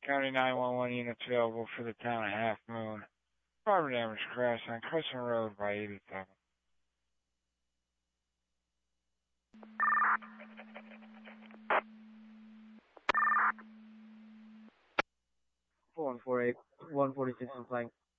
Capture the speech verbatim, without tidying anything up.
County nine one one units available for the town of Half Moon. Property damage crash on Crescent Road by eighty-seven. four one four eight, one forty-six in flank.